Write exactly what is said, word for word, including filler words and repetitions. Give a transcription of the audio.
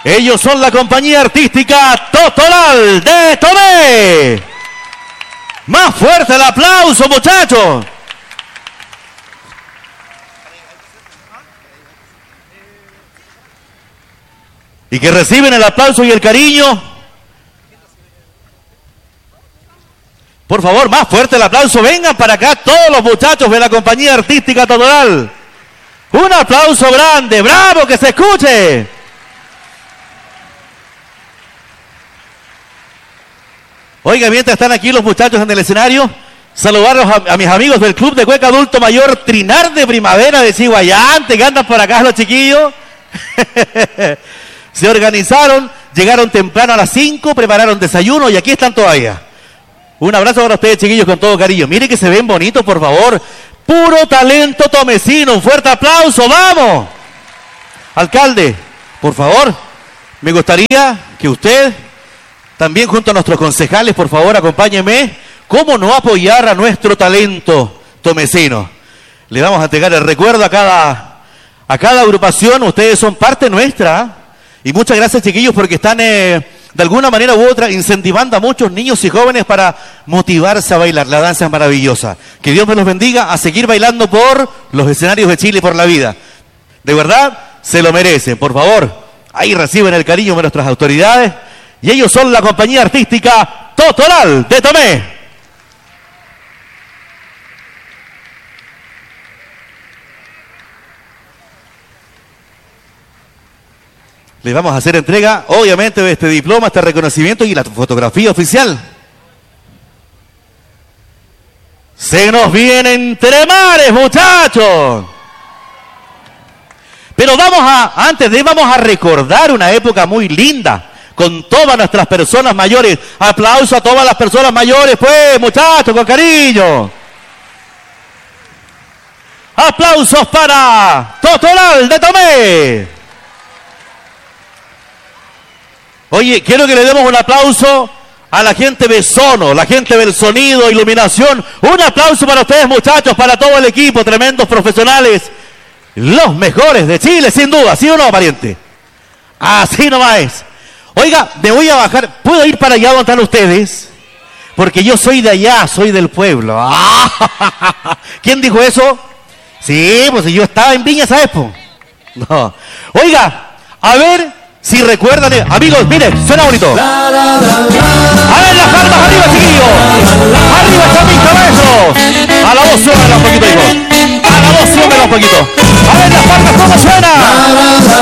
Ellos son la compañía artística Totoral de Tomé. Más fuerte el aplauso, muchachos. Y que reciben el aplauso y el cariño. Por favor, más fuerte el aplauso. Vengan para acá todos los muchachos de la compañía artística Totoral. Un aplauso grande, bravo, que se escuche. Oiga, mientras están aquí los muchachos en el escenario, saludarlos a, a mis amigos del Club de Cueca Adulto Mayor Trinar de Primavera de Ciguayante, que andan por acá los chiquillos. Se organizaron, llegaron temprano a las cinco, prepararon desayuno y aquí están todavía. Un abrazo para ustedes, chiquillos, con todo cariño. Miren que se ven bonitos, por favor. Puro talento tomecino. Un fuerte aplauso, ¡vamos! Alcalde, por favor, me gustaría que usted, también junto a nuestros concejales, por favor, acompáñeme. ¿Cómo no apoyar a nuestro talento tomecino? Le vamos a entregar el recuerdo a cada, a cada agrupación. Ustedes son parte nuestra. Y muchas gracias, chiquillos, porque están... Eh, de alguna manera u otra, incentivando a muchos niños y jóvenes para motivarse a bailar. La danza es maravillosa. Que Dios me los bendiga a seguir bailando por los escenarios de Chile y por la vida. De verdad, se lo merecen. Por favor, ahí reciben el cariño de nuestras autoridades. Y ellos son la compañía artística Totoral de Tomé. Les vamos a hacer entrega, obviamente, de este diploma, este reconocimiento y la fotografía oficial. Se nos vienen entre mares, muchachos. Pero vamos a, antes de, vamos a recordar una época muy linda con todas nuestras personas mayores. Aplauso a todas las personas mayores, pues, muchachos, con cariño. Aplausos para Totoral de Tomé. Oye, quiero que le demos un aplauso a la gente de Sono, la gente del sonido, iluminación. Un aplauso para ustedes, muchachos, para todo el equipo, tremendos profesionales. Los mejores de Chile, sin duda, ¿sí o no, pariente? Así nomás es. Oiga, me voy a bajar. ¿Puedo ir para allá donde están ustedes? Porque yo soy de allá, soy del pueblo. ¿Quién dijo eso? Sí, pues yo estaba en Viña, ¿sabes? No. Oiga, a ver... Si recuerdan, eh, amigos, miren, suena bonito. A ver las palmas arriba, chiquillos. Arriba están mis cabezos. A la voz súbela un poquito, hijo. A la voz súbela un poquito. A ver las palmas, ¿cómo suena?